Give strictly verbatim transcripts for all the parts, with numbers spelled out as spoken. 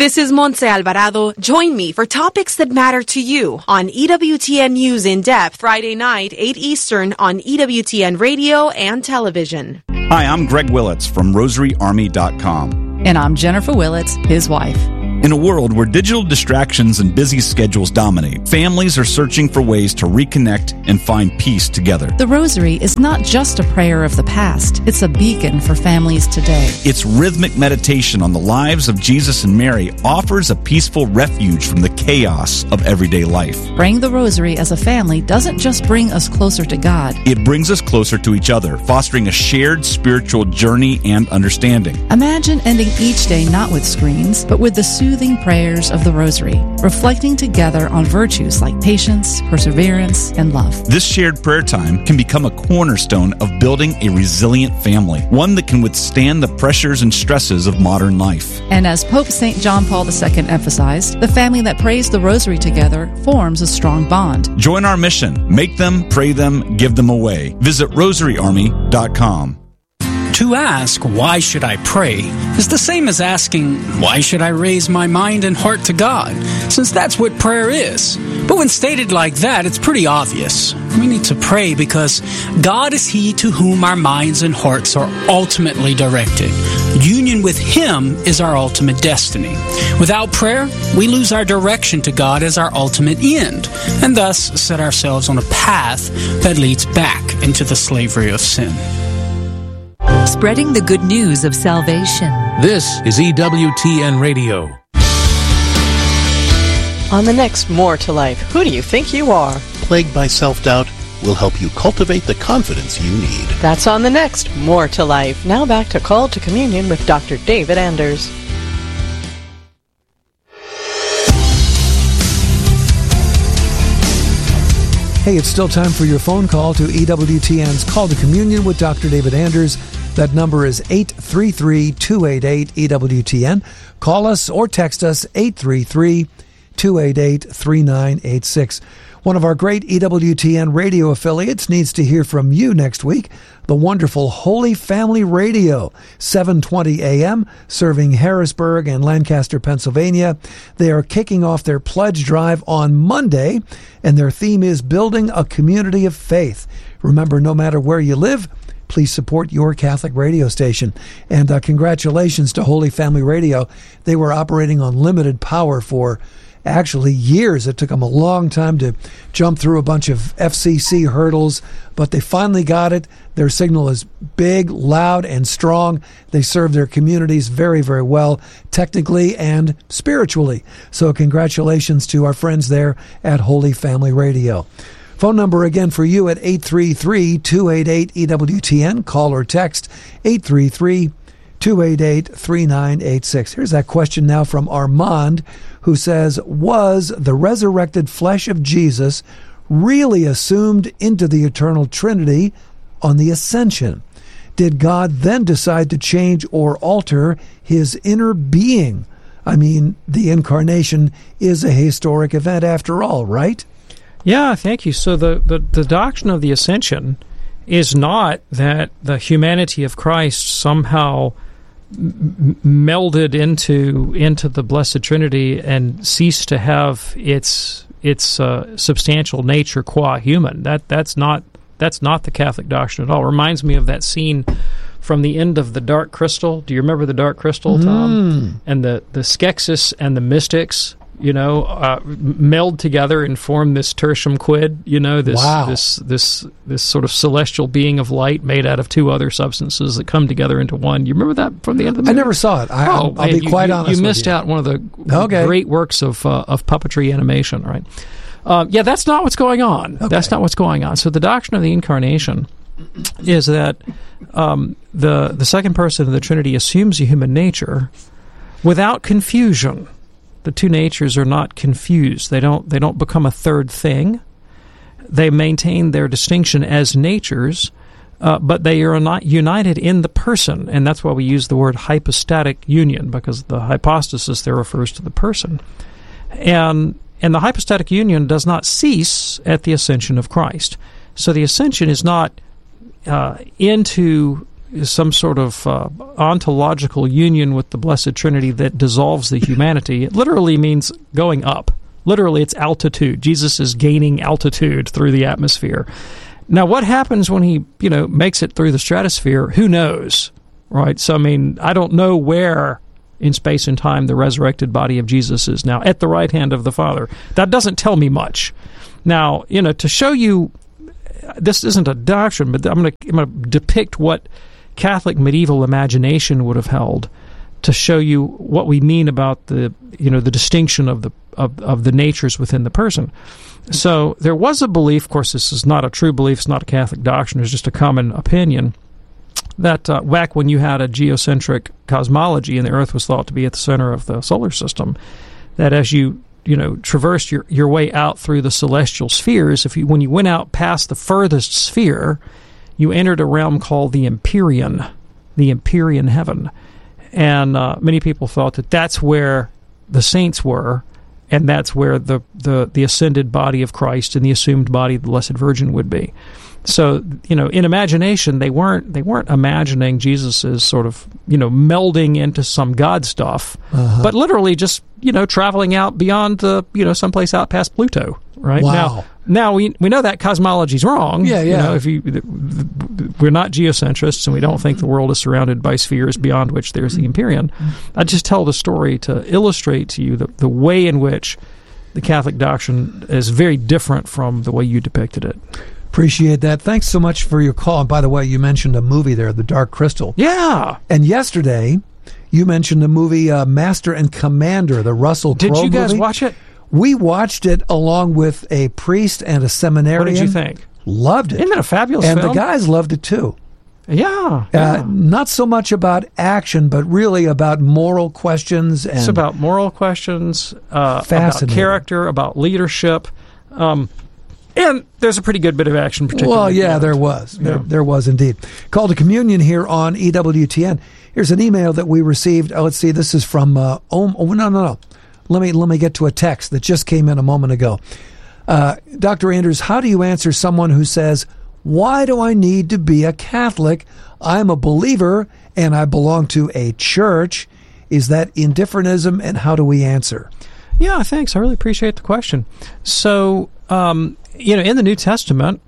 This is Montse Alvarado. Join me for topics that matter to you on E W T N News in Depth, Friday night, eight Eastern on E W T N Radio and Television. Hi, I'm Greg Willits from Rosary Army dot com. And I'm Jennifer Willits, his wife. In a world where digital distractions and busy schedules dominate, families are searching for ways to reconnect and find peace together. The Rosary is not just a prayer of the past. It's a beacon for families today. Its rhythmic meditation on the lives of Jesus and Mary offers a peaceful refuge from the chaos of everyday life. Praying the Rosary as a family doesn't just bring us closer to God. It brings us closer to each other, fostering a shared spiritual journey and understanding. Imagine ending each day not with screens, but with the soothing prayers of the Rosary, reflecting together on virtues like patience, perseverance, and love. This shared prayer time can become a cornerstone of building a resilient family, one that can withstand the pressures and stresses of modern life. And as Pope Saint John Paul the Second emphasized, the family that prays the Rosary together forms a strong bond. Join our mission. Make them, pray them, give them away. Visit Rosary Army dot com. To ask, why should I pray, is the same as asking, why should I raise my mind and heart to God, since that's what prayer is. But when stated like that, it's pretty obvious. We need to pray because God is He to whom our minds and hearts are ultimately directed. Union with Him is our ultimate destiny. Without prayer, we lose our direction to God as our ultimate end, and thus set ourselves on a path that leads back into the slavery of sin. Spreading the good news of salvation. This is E W T N Radio. On the next More to Life, who do you think you are? Plagued by self-doubt, we'll help you cultivate the confidence you need. That's on the next More to Life. Now back to Call to Communion with Doctor David Anders. Hey, it's still time for your phone call to E W T N's Call to Communion with Doctor David Anders. That number is eight three three, two eight eight, E W T N. Call us or text us eight three three, two eight eight, three nine eight six. One of our great E W T N radio affiliates needs to hear from you next week. The wonderful Holy Family Radio, seven twenty a.m., serving Harrisburg and Lancaster, Pennsylvania. They are kicking off their pledge drive on Monday, and their theme is Building a Community of Faith. Remember, no matter where you live, please support your Catholic radio station. And uh, congratulations to Holy Family Radio. They were operating on limited power for actually years. It took them a long time to jump through a bunch of F C C hurdles, but they finally got it. Their signal is big, loud, and strong. They serve their communities very, very well, technically and spiritually. So congratulations to our friends there at Holy Family Radio. Phone number again for you at eight three three, two eight eight, E W T N. Call or text eight three three, two eight eight, three nine eight six. Here's that question now from Armand, who says, was the resurrected flesh of Jesus really assumed into the eternal Trinity on the ascension? Did God then decide to change or alter his inner being? I mean, the incarnation is a historic event after all, right? Yeah, thank you. So the, the, the doctrine of the ascension is not that the humanity of Christ somehow m- melded into into the Blessed Trinity and ceased to have its its uh, substantial nature qua human. That that's not that's not the Catholic doctrine at all. It reminds me of that scene from the end of the Dark Crystal. Do you remember the Dark Crystal, Tom? Mm. And the the Skeksis and the mystics, you know, uh, meld together and form this tertium quid, you know, this wow. this this this sort of celestial being of light made out of two other substances that come together into one. You remember that from the end of the movie? I never saw it. I, oh, I'll, I'll man, be quite you, honest You with missed you. out one of the okay. great works of uh, of puppetry animation, right? Uh, yeah, that's not what's going on. Okay. That's not what's going on. So the doctrine of the Incarnation is that um, the the second person of the Trinity assumes a human nature without confusion. The two natures are not confused. They don't they don't become a third thing. They maintain their distinction as natures, uh, but they are not united in the person, and that's why we use the word hypostatic union, because the hypostasis there refers to the person. And and the hypostatic union does not cease at the ascension of Christ. So the ascension is not uh, into some sort of uh, ontological union with the Blessed Trinity that dissolves the humanity. It literally means going up. Literally, it's altitude. Jesus is gaining altitude through the atmosphere. Now, what happens when he, you know, makes it through the stratosphere? Who knows, right? So, I mean, I don't know where in space and time the resurrected body of Jesus is now, at the right hand of the Father. That doesn't tell me much. Now, you know, to show you, this isn't a doctrine, but I'm going to I'm going to depict what Catholic medieval imagination would have held to show you what we mean about the, you know, the distinction of the of, of the natures within the person. So there was a belief, of course this is not a true belief, it's not a Catholic doctrine, it's just a common opinion, that uh, back when you had a geocentric cosmology and the Earth was thought to be at the center of the solar system, that as you, you know, traversed your, your way out through the celestial spheres, if you when you went out past the furthest sphere, you entered a realm called the Empyrean, the Empyrean heaven. And uh, many people thought that that's where the saints were, and that's where the, the, the ascended body of Christ and the assumed body of the Blessed Virgin would be. So, you know, in imagination, they weren't they weren't imagining Jesus as sort of, you know, melding into some God stuff, uh-huh. but literally just, you know, traveling out beyond the, you know, someplace out past Pluto, right? Wow. Now, now we we know that cosmology's wrong. Yeah, yeah. You know, if you, we're not geocentrists, and we don't think the world is surrounded by spheres beyond which there's the Empyrean. I just tell the story to illustrate to you the, the way in which the Catholic doctrine is very different from the way you depicted it. Appreciate that. Thanks so much for your call. And by the way, you mentioned a movie there, The Dark Crystal. Yeah. And yesterday, you mentioned the movie uh, Master and Commander, the Russell Crowe movie. Did you guys watch it? We watched it along with a priest and a seminarian. What did you think? Loved it. Isn't it a fabulous and film? And the guys loved it too. Yeah, yeah. Uh, not so much about action, but really about moral questions. And it's about moral questions, uh, about character, about leadership. Um, and there's a pretty good bit of action, particularly. Well, yeah, there was. Yeah. There, there was indeed. Call to Communion here on E W T N. Here's an email that we received. Oh, let's see. This is from, uh, oh, no, no, no. Let me, let me get to a text that just came in a moment ago. Uh, Doctor Anders, how do you answer someone who says, why do I need to be a Catholic? I'm a believer and I belong to a church. Is that indifferentism, and how do we answer? Yeah, thanks. I really appreciate the question. So, um, you know, in the New Testament,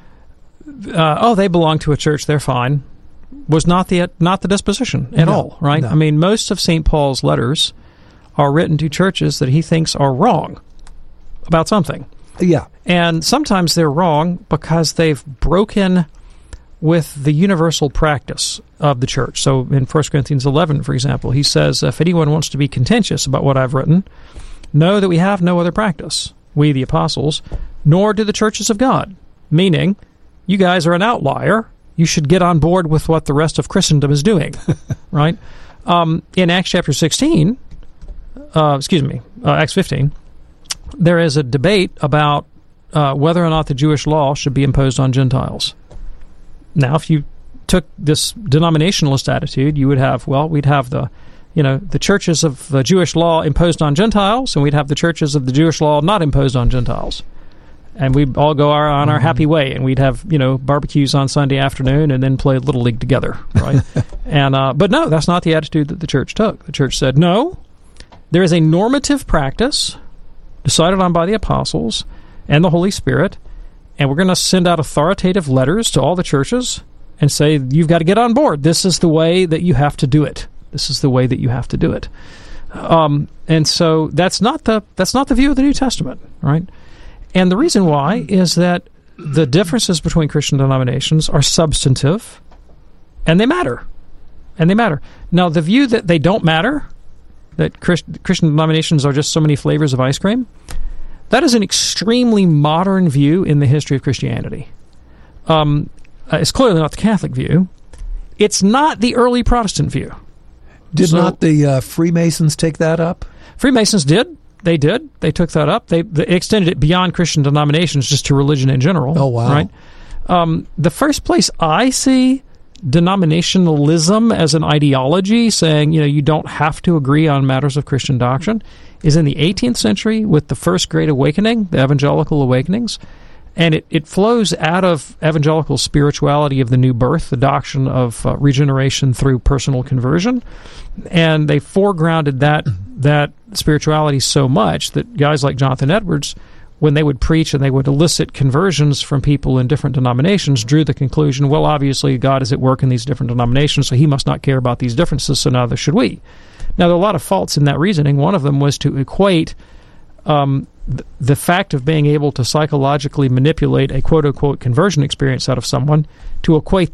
uh, oh, they belong to a church, they're fine, was not the not the disposition at no, all, right? No. I mean, most of Saint Paul's letters are written to churches that he thinks are wrong about something. Yeah. And sometimes they're wrong because they've broken with the universal practice of the church. So in First Corinthians eleven, for example, he says, if anyone wants to be contentious about what I've written, know that we have no other practice, we the apostles, nor do the churches of God. Meaning, you guys are an outlier. You should get on board with what the rest of Christendom is doing, right? Um, in Acts chapter sixteen, uh, excuse me, uh, Acts fifteen, there is a debate about uh, whether or not the Jewish law should be imposed on Gentiles. Now, if you took this denominationalist attitude, you would have, well, we'd have the, you know, the churches of the Jewish law imposed on Gentiles, and we'd have the churches of the Jewish law not imposed on Gentiles. And we'd all go our, on our happy way, and we'd have, you know, barbecues on Sunday afternoon and then play Little League together, right? and uh, But no, that's not the attitude that the church took. The church said, no, there is a normative practice decided on by the apostles and the Holy Spirit, and we're going to send out authoritative letters to all the churches and say, you've got to get on board. This is the way that you have to do it. This is the way that you have to do it. Um, and so that's not the that's not the view of the New Testament, right? And the reason why is that the differences between Christian denominations are substantive, and they matter. And they matter. Now, the view that they don't matter, that Christ, Christian denominations are just so many flavors of ice cream, that is an extremely modern view in the history of Christianity. Um, uh, it's clearly not the Catholic view. It's not the early Protestant view. Did so, not the uh, Freemasons take that up? Freemasons did. They did. They took that up. They, they extended it beyond Christian denominations just to religion in general. Oh, wow. Right? Um, the first place I see denominationalism as an ideology, saying, you know, you don't have to agree on matters of Christian doctrine, is in the eighteenth century with the First Great Awakening, the Evangelical Awakenings. And it, it flows out of evangelical spirituality of the new birth, the doctrine of uh, regeneration through personal conversion. And they foregrounded that that spirituality so much that guys like Jonathan Edwards, when they would preach and they would elicit conversions from people in different denominations, drew the conclusion, well, obviously God is at work in these different denominations, so he must not care about these differences, so neither should we. Now, there are a lot of faults in that reasoning. One of them was to equate um, th- the fact of being able to psychologically manipulate a quote-unquote conversion experience out of someone, to equate